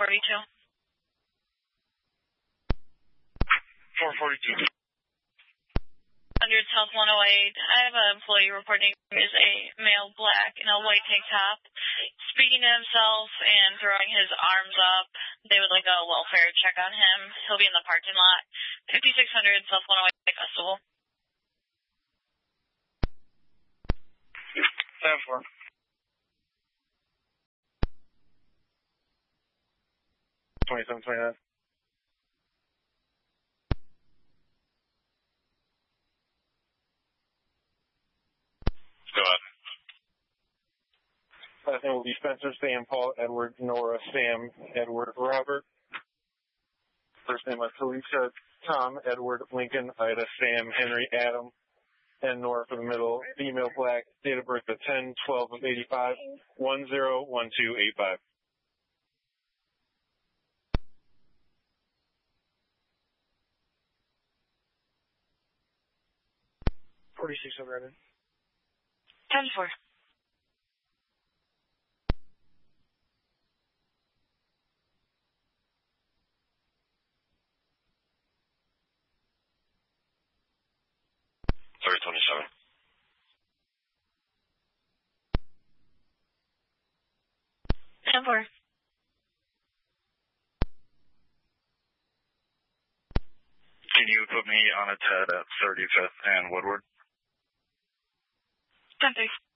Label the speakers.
Speaker 1: 442.
Speaker 2: 442.
Speaker 1: 100 South 108. I have an employee reporting is a male black in a white tank top, speaking to himself and throwing his arms up. They would like a welfare check on him. He'll be in the parking lot. 5600 South 108 Festival.
Speaker 2: 7-4. 2729. Go ahead.
Speaker 3: Last name will be Spencer, Sam, Paul, Edward, Nora, Sam, Edward, Robert. First name is Felicia, Tom, Edward, Lincoln, Ida, Sam, Henry, Adam, and Nora for the middle. Female black, date of birth of 10/12/85, 101285.
Speaker 2: 4611.
Speaker 1: 10-4.
Speaker 2: 3027.
Speaker 1: 10-4.
Speaker 2: Can you put me on a TED at 35th and Woodward?
Speaker 1: 10-3.